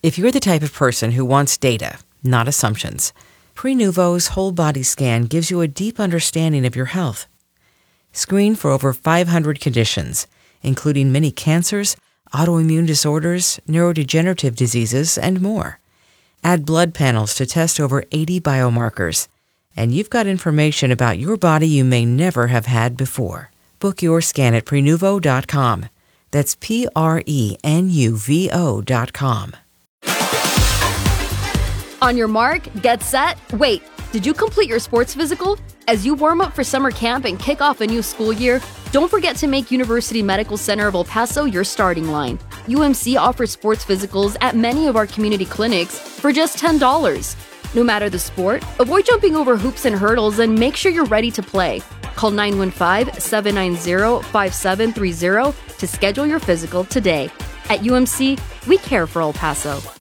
If you're the type of person who wants data, not assumptions, Prenuvo's whole body scan gives you a deep understanding of your health. Screen for over 500 conditions, including many cancers, autoimmune disorders, neurodegenerative diseases, and more. Add blood panels to test over 80 biomarkers, and you've got information about your body you may never have had before. Book your scan at Prenuvo.com. That's Prenuvo.com. On your mark, get set, wait. Did you complete your sports physical? As you warm up for summer camp and kick off a new school year, don't forget to make University Medical Center of El Paso your starting line. UMC offers sports physicals at many of our community clinics for just $10. No matter the sport, avoid jumping over hoops and hurdles and make sure you're ready to play. Call 915-790-5730 to schedule your physical today. At UMC, we care for El Paso.